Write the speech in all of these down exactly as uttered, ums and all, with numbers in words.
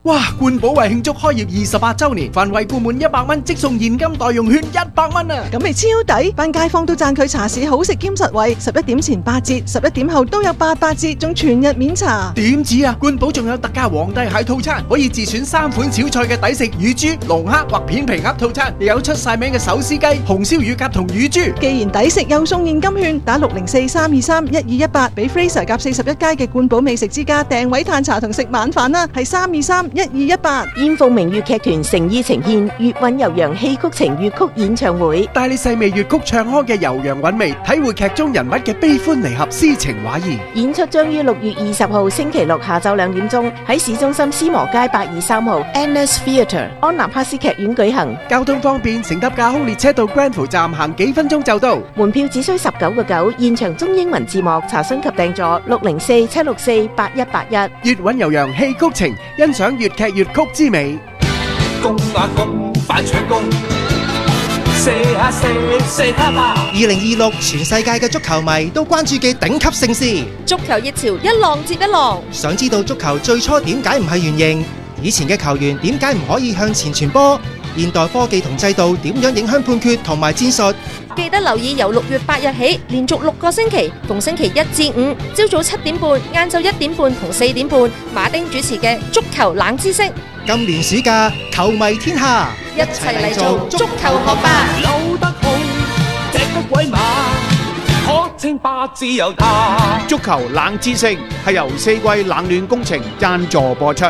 哇！冠寶為慶祝開業二十八週年，凡惠顧滿一百蚊即送現金代用券一百蚊啊！ 咁咪超抵，班街坊都讚佢茶市好食兼實惠，十一點前八折，十一點後都有八八折，仲全日免茶。 點止啊！冠寶仲有特價皇帝蟹套餐，可以自選三款小菜嘅抵食乳豬、龍蝦或片皮鴨套餐，又有出晒名嘅手撕雞、紅燒乳鴿同乳豬。 既然抵食又送現金券，打六零四三二三一二一八俾 Fraser 夾四十一街嘅冠寶美食之家訂位嘆茶同食晚飯啦，係三二三一二一八。 燕鳳明粵劇團誠意呈現粵韻悠揚戲曲情粵曲演唱會， 帶你細味粵曲唱腔嘅悠揚韻味，體會劇中人物嘅悲歡離合、詩情畫意。 演出將於六月二十號星期六下晝兩點鐘喺市中心思磨街八二三號 N S Theatre 安納克斯劇院舉行。 交通方便，乘搭架空列車到 Granville 站行幾分鐘就到。 門票只需十九個九，現場中英文字幕，查詢及訂座六零四七六四八一八一。 粵韻悠揚戲曲情，欣賞粵劇粵曲之美。 公啊公，快搶攻！射下射，射下吧！ 二零二六全世界嘅足球迷都關注嘅頂級盛事， 足球熱潮一浪接一浪。 想知道足球最初點解唔係圓形？以前嘅球員點解唔可以向前傳波？現代科技同制度點樣影響判決同埋戰術？ 記得留意由六月八日起，連續六個星期，逢星期一至五，朝早七點半、晏晝一點半同四點半，馬丁主持嘅足球冷知識。 今年暑假，球迷天下， 一齊嚟做足球學霸。 扭得好，踢得鬼馬，可稱霸自由他。 足球冷知識係由四季冷暖工程贊助播出。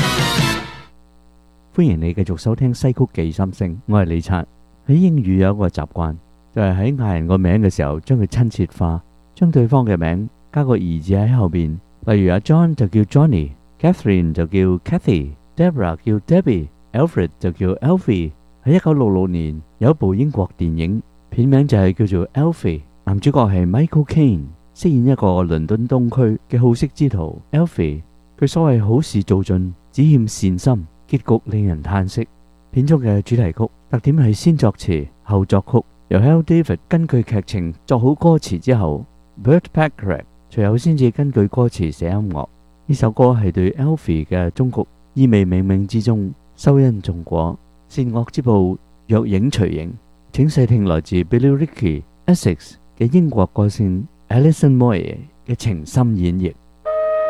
歡迎你繼續收聽西曲記心聲，我係李察。喺英語有一個習慣，就係喺嗌人個名嘅時候，將佢親切化，將對方嘅名加個兒字喺後邊。例如阿 John 就叫 Johnny，Catherine 就叫 Cathy，Deborah 叫 Debbie，Alfred 就叫 Alfie。喺一九六六年有一部英國電影，片名就係叫做 Alfie， 男主角係 Michael Caine， 飾演一個倫敦東區嘅好色之徒 Alfie。佢所謂好事做盡，只欠善心，結局令人嘆息。片中嘅主題曲特點係先作詞後作曲，由 Hal David 根據劇情作好歌詞之後 Burt Bacharach 隨後先至根據歌詞寫音樂。呢首歌係對 Alfie 嘅終局，意味冥冥之中收因種果，善惡之報若影隨形。請細聽來自 Billericay Essex 嘅英國歌星 Alison Moyet 嘅情深演繹。